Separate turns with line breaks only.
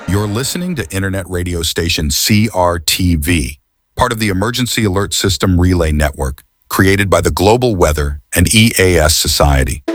You're listening to internet radio station CRTV, part of the Emergency Alert System Relay Network, created by the Global Weather and EAS Society.